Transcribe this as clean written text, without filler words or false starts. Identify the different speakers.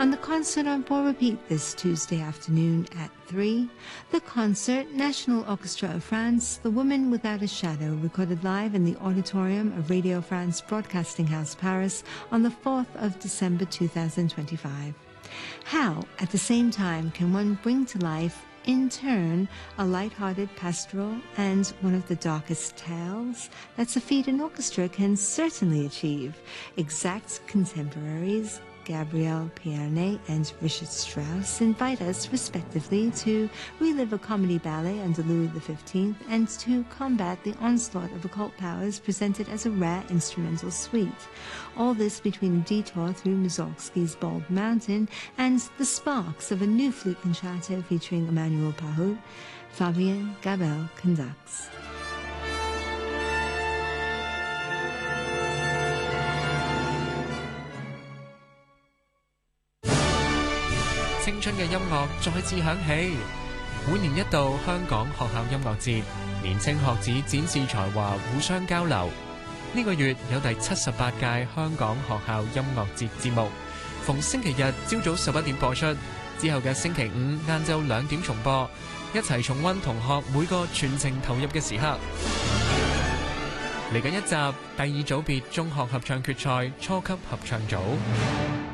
Speaker 1: On the concert on for repeat this Tuesday afternoon at 3, the concert, National Orchestra of France, The Woman Without a Shadow, recorded live in the auditorium of Radio France Broadcasting House, Paris, on the 4th of December 2025. How, at the same time, can one bring to life, in turn, a light-hearted pastoral and one of the darkest tales? That's a feat an orchestra can certainly achieve. Exact contemporaries Gabriel Pierné and Richard Strauss invite us, respectively, to relive a comedy ballet under Louis XV and to combat the onslaught of occult powers presented as a rare instrumental suite. All this between a detour through Mussorgsky's Bald Mountain and the sparks of a new flute concerto featuring Emmanuel Pahud. Fabien Gabel conducts.
Speaker 2: 青春嘅音樂再次響起，每年一度香港學校音樂節，年青學子展示才華，互相交流。呢個月有第78屆香港學校音樂節節目，逢星期日朝早11點播出，之後嘅星期五晏晝2點重播，一齊重溫同學每個全程投入嘅時刻。嚟緊一集，第二組別中學合唱決賽初級合唱組。